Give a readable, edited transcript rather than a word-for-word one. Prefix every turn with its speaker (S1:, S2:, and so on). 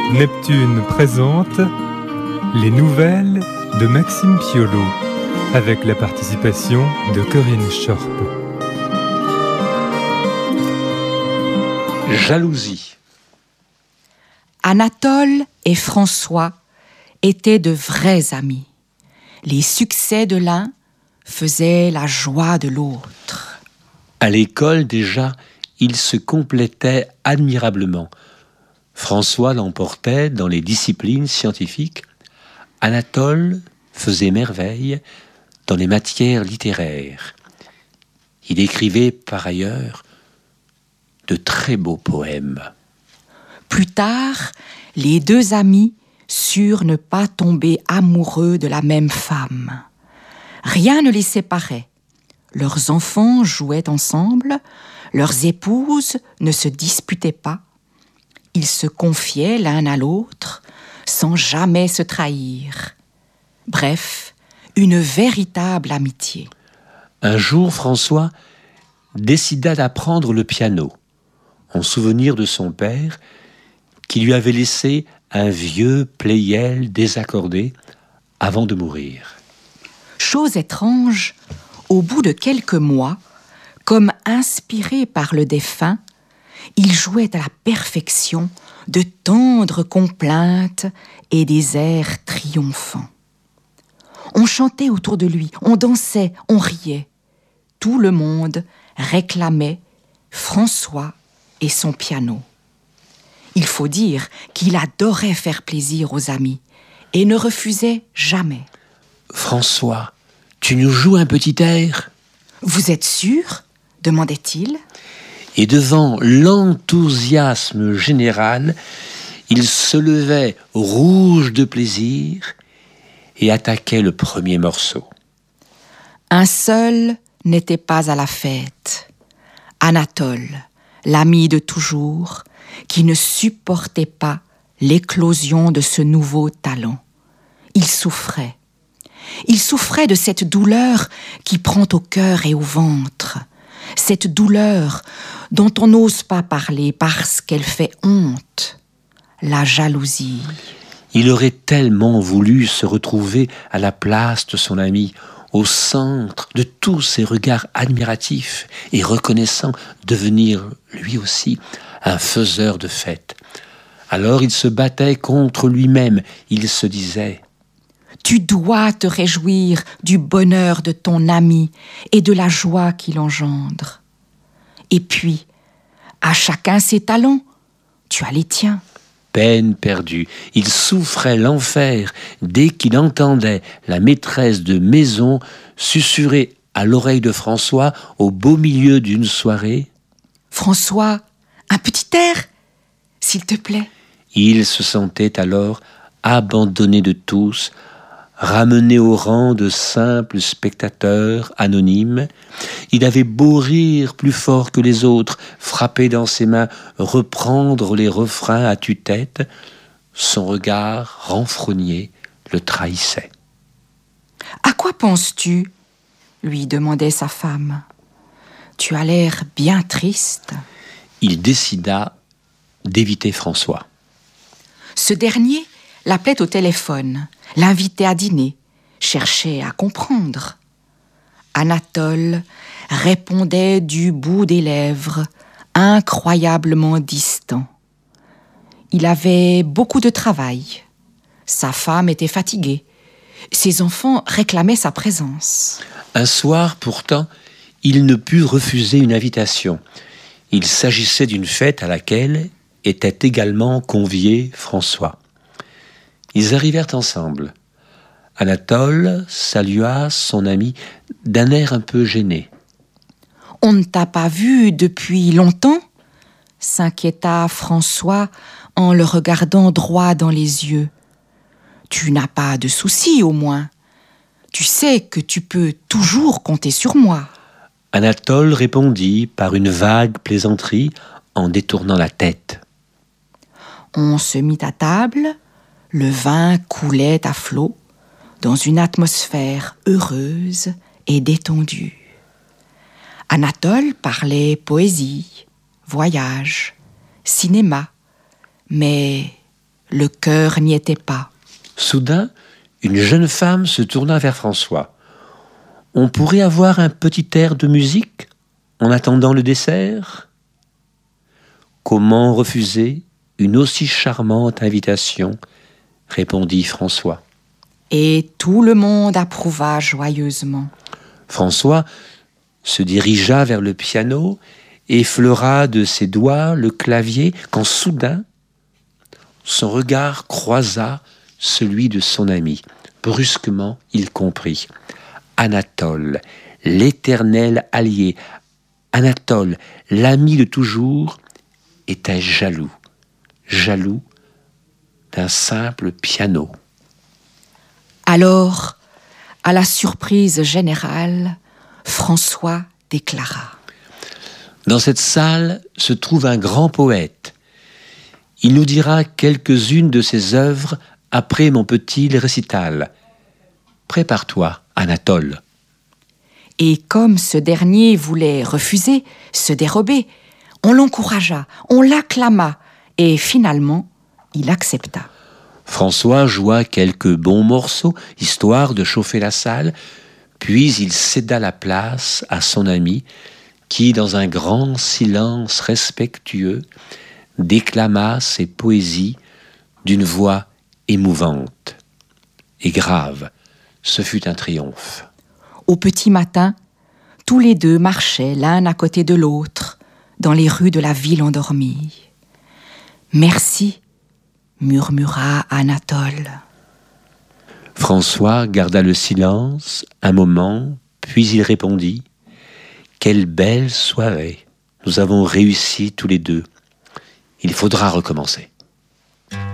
S1: Neptune présente les nouvelles de Maxime Piolo avec la participation de Corinne Schorp.
S2: Jalousie.
S3: Anatole et François étaient de vrais amis. Les succès de l'un faisaient la joie de l'autre.
S2: À l'école, déjà, ils se complétaient admirablement. François l'emportait dans les disciplines scientifiques. Anatole faisait merveille dans les matières littéraires. Il écrivait par ailleurs de très beaux poèmes.
S3: Plus tard, les deux amis surent ne pas tomber amoureux de la même femme. Rien ne les séparait. Leurs enfants jouaient ensemble, leurs épouses ne se disputaient pas. Ils se confiaient l'un à l'autre sans jamais se trahir. Bref, une véritable amitié.
S2: Un jour, François décida d'apprendre le piano, en souvenir de son père qui lui avait laissé un vieux Pleyel désaccordé avant de mourir.
S3: Chose étrange, au bout de quelques mois, comme inspiré par le défunt, il jouait à la perfection de tendres complaintes et des airs triomphants. On chantait autour de lui, on dansait, on riait. Tout le monde réclamait François et son piano. Il faut dire qu'il adorait faire plaisir aux amis et ne refusait jamais.
S2: « François, tu nous joues un petit air ?» ?»«
S3: Vous êtes sûr ?» demandait-il.
S2: Et devant l'enthousiasme général, il se levait rouge de plaisir et attaquait le premier morceau.
S3: Un seul n'était pas à la fête. Anatole, l'ami de toujours, qui ne supportait pas l'éclosion de ce nouveau talent. Il souffrait. Il souffrait de cette douleur qui prend au cœur et au ventre. Cette douleur dont on n'ose pas parler parce qu'elle fait honte. La jalousie.
S2: Il aurait tellement voulu se retrouver à la place de son ami, au centre de tous ses regards admiratifs et reconnaissants, devenir lui aussi un faiseur de fête. Alors il se battait contre lui-même. Il se disait:
S3: tu dois te réjouir du bonheur de ton ami et de la joie qu'il engendre. Et puis, à chacun ses talents, tu as les tiens.
S2: Peine perdue, il souffrait l'enfer dès qu'il entendait la maîtresse de maison susurrer à l'oreille de François au beau milieu d'une soirée:
S3: François, un petit air, s'il te plaît.
S2: Il se sentait alors abandonné de tous, ramené au rang de simple spectateur anonyme. Il avait beau rire plus fort que les autres, frapper dans ses mains, reprendre les refrains à tue-tête, son regard renfrogné le trahissait.
S3: « À quoi penses-tu » lui demandait sa femme. « Tu as l'air bien triste. »
S2: Il décida d'éviter François.
S3: Ce dernier l'appelait au téléphone, l'invitait à dîner, cherchait à comprendre. Anatole répondait du bout des lèvres, incroyablement distant. Il avait beaucoup de travail. Sa femme était fatiguée. Ses enfants réclamaient sa présence.
S2: Un soir, pourtant, il ne put refuser une invitation. Il s'agissait d'une fête à laquelle était également convié François. Ils arrivèrent ensemble. Anatole salua son ami d'un air un peu gêné.
S3: « On ne t'a pas vu depuis longtemps ?» s'inquiéta François en le regardant droit dans les yeux. « Tu n'as pas de soucis au moins. Tu sais que tu peux toujours compter sur moi. »
S2: Anatole répondit par une vague plaisanterie en détournant la tête.
S3: On se mit à table. Le vin coulait à flot dans une atmosphère heureuse et détendue. Anatole parlait poésie, voyage, cinéma, mais le cœur n'y était pas.
S2: Soudain, une jeune femme se tourna vers François. « On pourrait avoir un petit air de musique en attendant le dessert ?» Comment refuser une aussi charmante invitation, répondit François.
S3: Et tout le monde approuva joyeusement.
S2: François se dirigea vers le piano, effleura de ses doigts le clavier, quand soudain, son regard croisa celui de son ami. Brusquement, il comprit. Anatole, l'éternel allié, Anatole, l'ami de toujours, était jaloux d'un simple piano.
S3: Alors, à la surprise générale, François déclara.
S2: Dans cette salle se trouve un grand poète. Il nous dira quelques-unes de ses œuvres après mon petit récital. Prépare-toi, Anatole.
S3: Et comme ce dernier voulait refuser, se dérober, on l'encouragea, on l'acclama, et finalement, il accepta.
S2: François joua quelques bons morceaux, histoire de chauffer la salle, puis il céda la place à son ami, qui, dans un grand silence respectueux, déclama ses poésies d'une voix émouvante et grave. Ce fut un triomphe.
S3: Au petit matin, tous les deux marchaient l'un à côté de l'autre dans les rues de la ville endormie. « Merci », murmura Anatole.
S2: François garda le silence un moment, puis il répondit « Quelle belle soirée! Nous avons réussi tous les deux. Il faudra recommencer. »